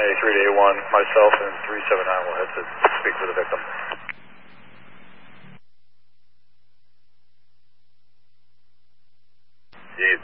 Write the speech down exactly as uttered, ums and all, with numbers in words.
nine eighty-three to A one, myself and three seven nine will head to speak with the victim. Jeez.